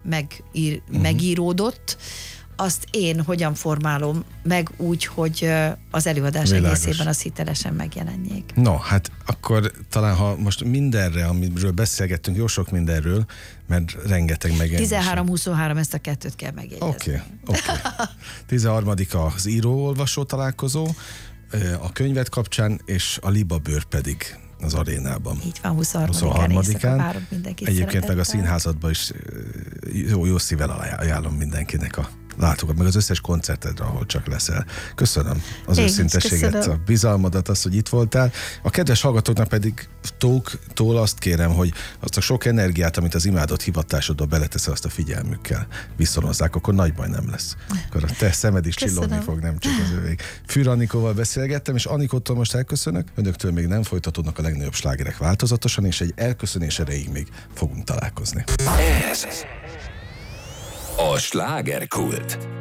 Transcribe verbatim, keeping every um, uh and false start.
megír, uh-huh. megíródott, azt én hogyan formálom meg úgy, hogy az előadás Világos. egészében az hitelesen megjelenjék. No, hát akkor talán, ha most mindenre, amiről beszélgettünk, jó sok mindenről, mert rengeteg megjelenése. tizenhárom huszonhárom, ezt a kettőt kell megjegyezni. Oké, okay, oké. Okay. tizenharmadik az író-olvasó találkozó, a könyvet kapcsán, és a libabőr pedig az arénában. Így van, huszonharmadikán várok mindenkit Egyébként szeretettel. meg a színházadban is jó, jó szívvel ajánlom mindenkinek a látogat, meg az összes koncertedre, ahol csak leszel. Köszönöm az Én őszinteséget, köszönöm. A bizalmadat, azt, hogy itt voltál. A kedves hallgatóknak pedig Tóktól azt kérem, hogy azt a sok energiát, amit az imádott hivatásodba beleteszel, azt a figyelmükkel viszonozzák, akkor nagy baj nem lesz. Akkor a te szemed is köszönöm. Csillogni fog, nem csak az övék. Fűr Anikóval beszélgettem, és Anikótól most elköszönök. Önöktől még nem folytatódnak a legnagyobb slágerek változatosan, és egy elköszönés erejéig még fogunk találkozni. Ez a slágerkult.